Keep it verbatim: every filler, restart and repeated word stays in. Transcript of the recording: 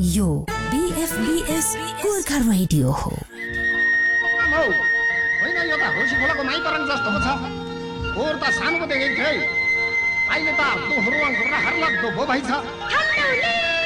यो बीएफबीएस गोर्खा रेडियो हो। होइन यो त हौसी खोलाको माइतरङ जस्तो पो छ। फोहोर त सानो देखेको थियो है, अहिले त दोहोरो र हर्लग्दो भो भइ छ।